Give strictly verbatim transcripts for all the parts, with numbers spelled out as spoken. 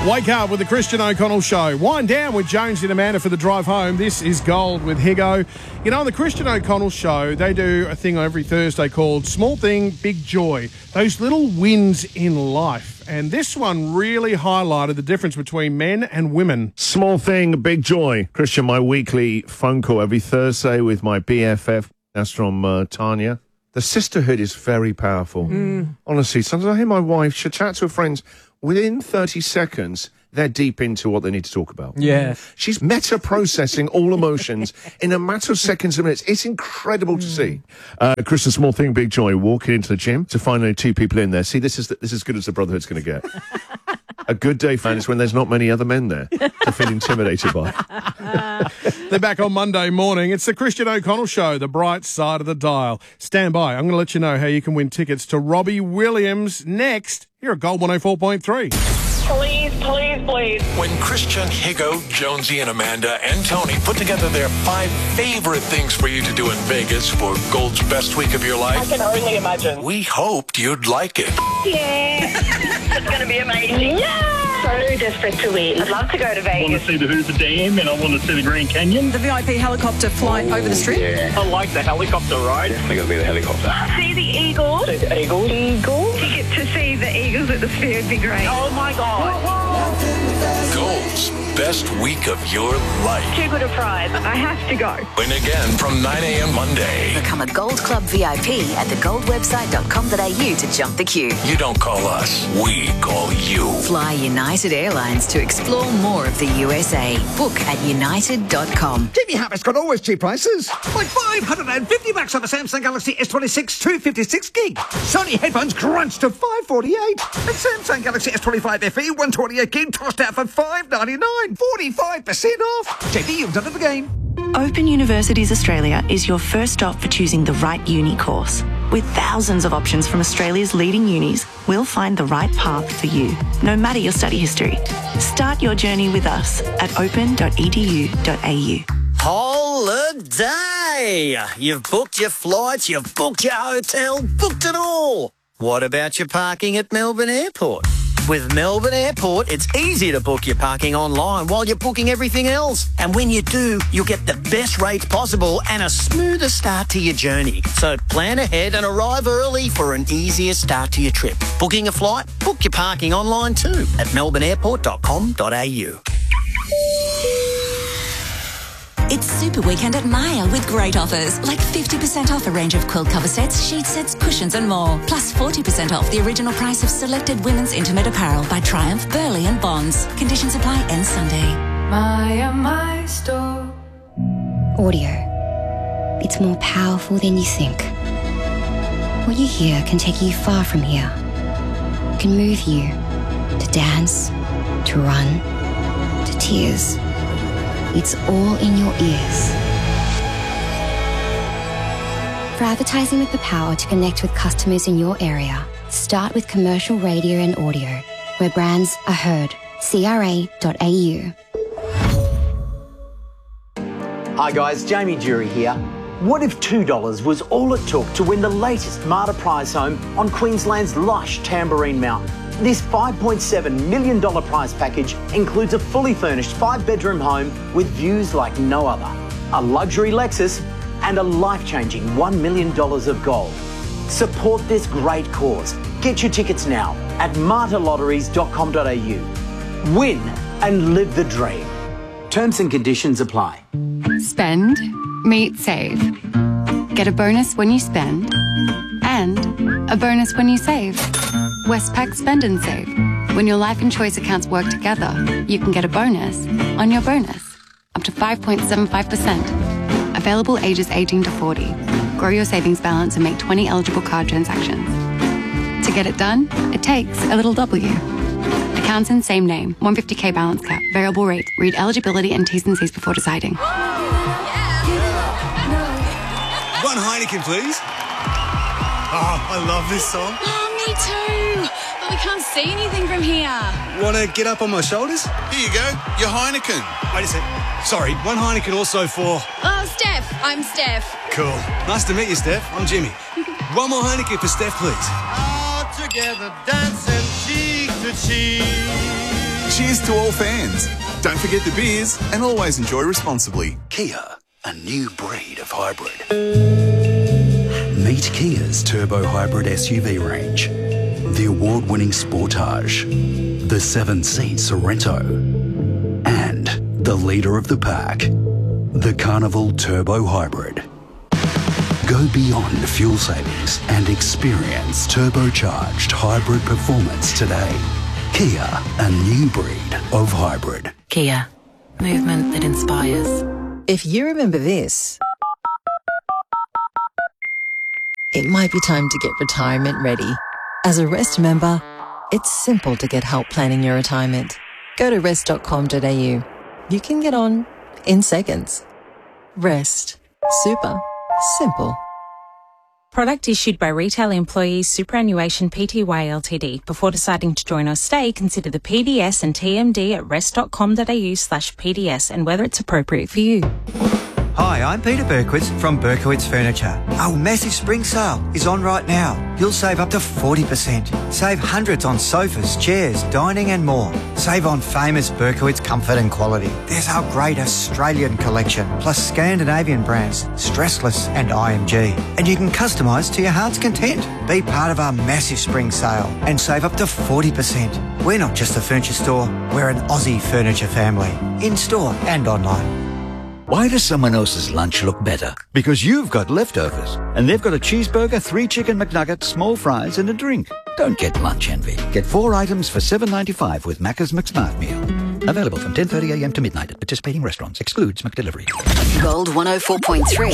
Wake up with the Christian O'Connell Show. Wind down with Jonesy and Amanda for the drive home. This is Gold with Higo. You know, on the Christian O'Connell Show, they do a thing every Thursday called Small Thing, Big Joy. Those little wins in life. And this one really highlighted the difference between men and women. Small thing, big joy. Christian, my weekly phone call every Thursday with my B F F. That's from uh, Tanya. The sisterhood is very powerful. Mm. Honestly, sometimes I hear my wife, she'll chat to her friends. Within thirty seconds, they're deep into what they need to talk about. Yeah. She's meta-processing all emotions in a matter of seconds and minutes. It's incredible to see. Uh, Christian, small thing, big joy, walking into the gym to find only two people in there. See, this is, the, this is as good as the Brotherhood's going to get. A good day, fan, is when there's not many other men there to feel intimidated by. They're back on Monday morning. It's the Christian O'Connell Show, the bright side of the dial. Stand by. I'm going to let you know how you can win tickets to Robbie Williams next here at Gold one oh four point three. Please, please, please. When Christian, Higo, Jonesy, and Amanda and Tony put together their five favorite things for you to do in Vegas for Gold's best week of your life, I can only imagine. we hoped you'd like it. Yeah. It's going to be amazing. Yeah. So desperate to win. I'd love to go to I want Vegas. to see the Hoover Dam and I want to see the Grand Canyon. The V I P helicopter flight over the strip. Yeah. I like the helicopter ride. Definitely going to be the helicopter. See the Eagles. See the Eagles. Eagles. Ticket to see the Eagles at the Sphere would be great. Oh my God. Gold's best week of your life. Too good a prize. I have to go. Win again from nine a.m. Monday. Become a Gold Club V I P at the gold website dot com dot a u to jump the queue. You don't call us, we call you. Fly United Airlines to explore more of the U S A. Book at united dot com. Jimmy Harris got always cheap prices. Like five hundred fifty bucks on a Samsung Galaxy S twenty-six two fifty-six gig. Sony headphones crunched to five forty-eight. And Samsung Galaxy S twenty-five F E one twenty-eight gig tossed out for five ninety-nine. forty-five percent off. J D, you've done it again. Open Universities Australia is your first stop for choosing the right uni course. With thousands of options from Australia's leading unis, we'll find the right path for you, no matter your study history. Start your journey with us at open dot e d u dot a u. Holiday! You've booked your flights, you've booked your hotel, booked it all. What about your parking at Melbourne Airport? With Melbourne Airport, it's easy to book your parking online while you're booking everything else. And when you do, you'll get the best rates possible and a smoother start to your journey. So plan ahead and arrive early for an easier start to your trip. Booking a flight? Book your parking online too at melbourne airport dot com dot a u. It's Super Weekend at Myer with great offers, like fifty percent off a range of quilt cover sets, sheet sets, cushions and more. Plus forty percent off the original price of selected women's intimate apparel by Triumph, Burley and Bonds. Conditions apply end Sunday. Myer, my store. Audio. It's more powerful than you think. What you hear can take you far from here. It can move you to dance, to run, to tears. It's all in your ears. For advertising with the power to connect with customers in your area, start with commercial radio and audio, where brands are heard. C R A dot A U. Hi guys, Jamie Jury here. What if two dollars was all it took to win the latest Marta prize home on Queensland's lush Tamborine Mountain? This five point seven million dollars prize package includes a fully furnished five-bedroom home with views like no other, a luxury Lexus, and a life-changing one million dollars of gold. Support this great cause. Get your tickets now at marta lotteries dot com dot a u. Win and live the dream. Terms and conditions apply. Spend, meet, save. Get a bonus when you spend and a bonus when you save. Westpac Spend and Save. When your life and choice accounts work together, you can get a bonus on your bonus, up to five point seven five percent. Available ages eighteen to forty. Grow your savings balance and make twenty eligible card transactions. To get it done, it takes a little W. Accounts in same name, one hundred fifty K balance cap, variable rate. Read eligibility and T's and C's before deciding. One Heineken, please. Oh, I love this song. Oh, me too. But we can't see anything from here. Want to get up on my shoulders? Here you go, your Heineken. Wait a sec. Sorry, one Heineken also for... Oh, Steph. I'm Steph. Cool. Nice to meet you, Steph. I'm Jimmy. One more Heineken for Steph, please. All together dancing cheek to cheek. Cheers to all fans. Don't forget the beers and always enjoy responsibly. Kia, a new breed of hybrid. Meet Kia's turbo hybrid S U V range. The award-winning Sportage, the seven-seat Sorento, and the leader of the pack, the Carnival Turbo Hybrid. Go beyond fuel savings and experience turbocharged hybrid performance today. Kia, a new breed of hybrid. Kia, movement that inspires. If you remember this, it might be time to get retirement ready. As a Rest member, it's simple to get help planning your retirement. Go to rest dot com dot a u. You can get on in seconds. Rest. Super. Simple. Product issued by Retail Employees Superannuation Pty Ltd. Before deciding to join or stay, consider the P D S and T M D at rest dot com dot a u slash P D S and whether it's appropriate for you. Hi, I'm Peter Berkowitz from Berkowitz Furniture. Our massive spring sale is on right now. You'll save up to forty percent. Save hundreds on sofas, chairs, dining and more. Save on famous Berkowitz comfort and quality. There's our great Australian collection, plus Scandinavian brands, Stressless and I M G. And you can customise to your heart's content. Be part of our massive spring sale and save up to forty percent. We're not just a furniture store, we're an Aussie furniture family. In-store and online. Why does someone else's lunch look better? Because you've got leftovers, and they've got a cheeseburger, three chicken McNuggets, small fries, and a drink. Don't get lunch envy. Get four items for seven ninety-five with Macca's McSmart Meal. Available from ten thirty a m to midnight at participating restaurants. Excludes McDelivery. Gold one oh four point three.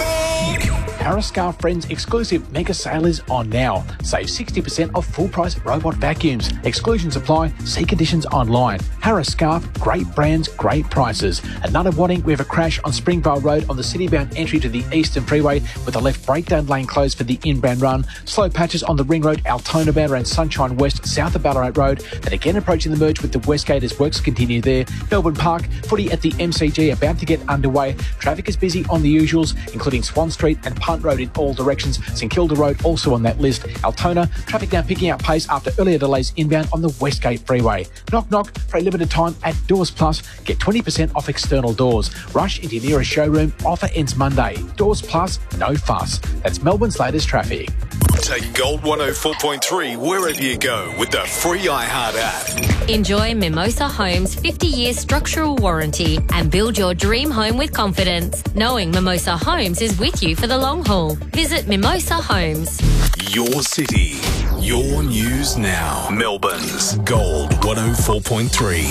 Harris Scarf Friends exclusive mega sale is on now. Save sixty percent off full price robot vacuums. Exclusions apply. See conditions online. Harris Scarf, great brands, great prices. At Nutter Wadding, we have a crash on Springvale Road on the city-bound entry to the Eastern Freeway with a left breakdown lane closed for the inbound run. Slow patches on the Ring Road, Altona bound around Sunshine West, south of Ballarat Road. And again approaching the merge with the Westgate as works continue there. Melbourne Park, footy at the M C G about to get underway. Traffic is busy on the usuals, including Swan Street and Punt Road in all directions. St Kilda Road also on that list. Altona, traffic now picking up pace after earlier delays inbound on the Westgate Freeway. Knock knock for a limited time at Doors Plus. Get twenty percent off external doors. Rush into your nearest showroom. Offer ends Monday. Doors Plus, no fuss. That's Melbourne's latest traffic. Take Gold one oh four point three wherever you go with the free iHeart app. Enjoy Mimosa Homes' fifty-year structural warranty and build your dream home with confidence, knowing Mimosa Homes is with you for the long haul. Visit Mimosa Homes. Your city, your news now. Melbourne's Gold one oh four point three.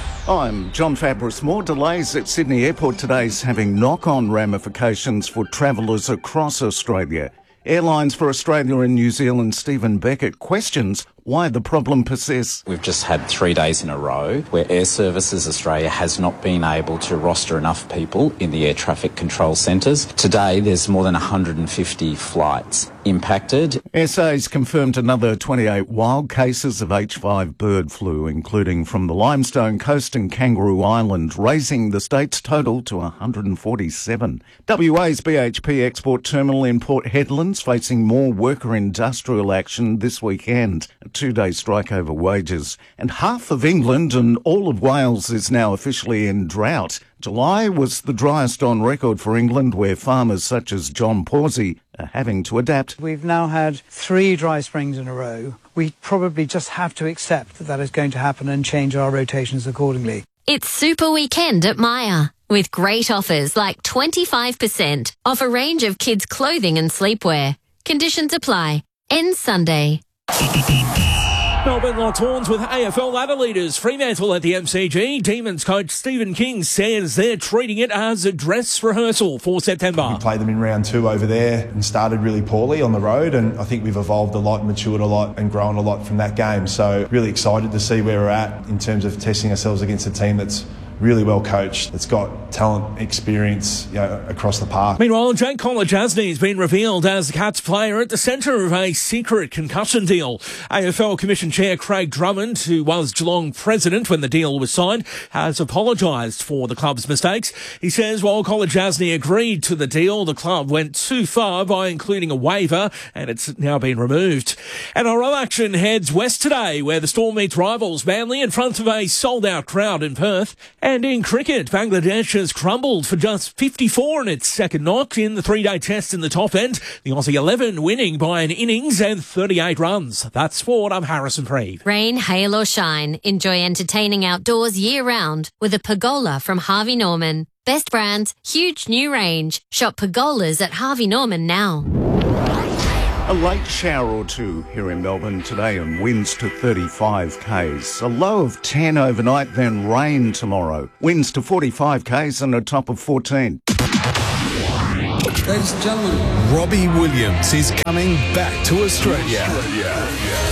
I'm John Fabris. More delays at Sydney Airport today is having knock-on ramifications for travellers across Australia. Airlines for Australia and New Zealand Stephen Beckett questions why the problem persists. We've just had three days in a row where Air Services Australia has not been able to roster enough people in the air traffic control centres. Today, there's more than one hundred fifty flights impacted. S A's confirmed another twenty-eight wild cases of H five bird flu, including from the Limestone Coast and Kangaroo Island, raising the state's total to one hundred forty-seven. W A's B H P export terminal in Port Hedland's facing more worker industrial action this weekend. A two-day strike over wages. And half of England and all of Wales is now officially in drought. July was the driest on record for England, where farmers such as John Pawsey are having to adapt. We've now had three dry springs in a row. We probably just have to accept that that is going to happen and change our rotations accordingly. It's Super Weekend at Myer, with great offers like twenty-five percent off a range of kids' clothing and sleepwear. Conditions apply. Ends Sunday. Melbourne locked horns with A F L ladder leaders Fremantle at the M C G. Demons coach Stephen King says they're treating it as a dress rehearsal for September. We played them in round two over there and started really poorly on the road, and I think we've evolved a lot, matured a lot and grown a lot from that game. So really excited to see where we're at in terms of testing ourselves against a team that's really well coached. It's got talent, experience, you know, across the park. Meanwhile, Jake Kolodjasny has been revealed as the Cats player at the centre of a secret concussion deal. A F L Commission Chair Craig Drummond, who was Geelong president when the deal was signed, has apologised for the club's mistakes. He says while Kolodjasny agreed to the deal, the club went too far by including a waiver, and it's now been removed. N R L action heads west today, where the Storm meets rivals Manly in front of a sold-out crowd in Perth. And in cricket, Bangladesh has crumbled for just fifty-four in its second knock in the three-day test in the top end. The Aussie eleven winning by an innings and thirty-eight runs. That's sport. I'm Harrison Freed. Rain, hail or shine, enjoy entertaining outdoors year-round with a pergola from Harvey Norman. Best brands, huge new range. Shop pergolas at Harvey Norman now. A late shower or two here in Melbourne today and winds to thirty-five kays. A low of ten overnight, then rain tomorrow. Winds to forty-five kays and a top of fourteen. Ladies and gentlemen, Robbie Williams is coming back to Australia. Australia.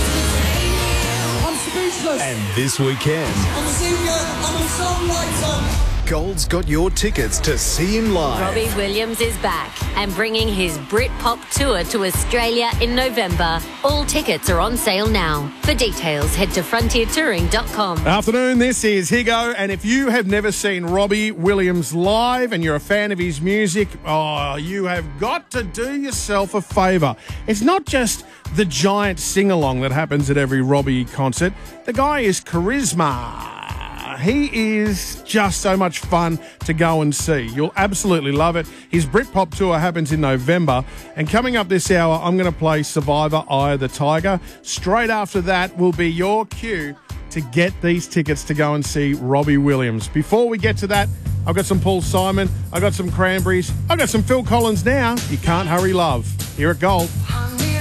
I'm speechless. And this weekend, I'm a singer, I'm a songwriter. Gold's got your tickets to see him live. Robbie Williams is back and bringing his Britpop tour to Australia in November. All tickets are on sale now. For details, head to frontier touring dot com. Afternoon, this is Higo, and if you have never seen Robbie Williams live and you're a fan of his music, oh, you have got to do yourself a favour. It's not just the giant sing-along that happens at every Robbie concert. The guy is charisma. He is just so much fun to go and see. You'll absolutely love it. His Britpop tour happens in November. And coming up this hour, I'm going to play Survivor, Eye of the Tiger. Straight after that will be your cue to get these tickets to go and see Robbie Williams. Before we get to that, I've got some Paul Simon. I've got some Cranberries. I've got some Phil Collins now. You Can't Hurry Love. Here at Gold.